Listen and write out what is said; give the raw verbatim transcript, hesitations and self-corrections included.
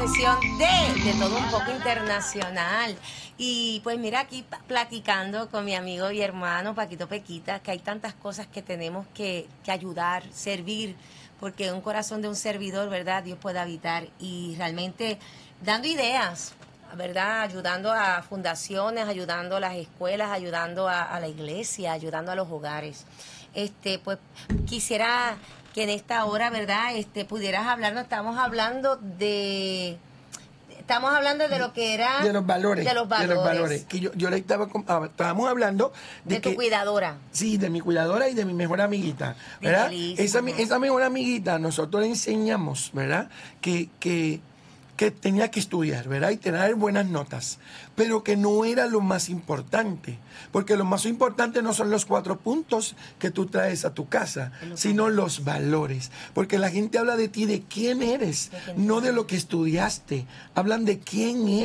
sesión de De Todo Un Poco Internacional. Y pues mira, aquí platicando con mi amigo y hermano Paquito Pequita, que hay tantas cosas que tenemos que, que ayudar, servir, porque en un corazón de un servidor, ¿verdad?, Dios puede habitar. Y realmente dando ideas, ¿verdad?, ayudando a fundaciones, ayudando a las escuelas, ayudando a, a la iglesia, ayudando a los hogares. Este, pues quisiera que en esta hora, ¿verdad?, este, pudieras hablarnos. Estamos hablando de... Estamos hablando de lo que era... De los valores. De los valores. De los valores. Que yo, yo le estaba... Estábamos hablando de, de que... tu cuidadora. Sí, de mi cuidadora y de mi mejor amiguita, ¿verdad? Esa, esa mejor amiguita, nosotros le enseñamos, ¿verdad?, que... que que tenía que estudiar, ¿verdad?, y tener buenas notas, pero que no era lo más importante, porque lo más importante no son los cuatro puntos que tú traes a tu casa, sino los valores, porque la gente habla de ti, de quién eres, no de lo que estudiaste, hablan de quién eres.